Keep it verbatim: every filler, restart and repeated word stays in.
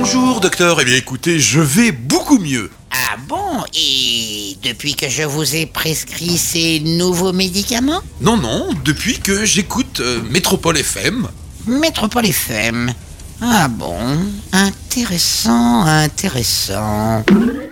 Bonjour docteur, eh bien écoutez, je vais beaucoup mieux. Ah bon? Et depuis que je vous ai prescrit ces nouveaux médicaments? Non, non, depuis que j'écoute euh, Métropole F M. Métropole F M. Ah bon? Intéressant, intéressant.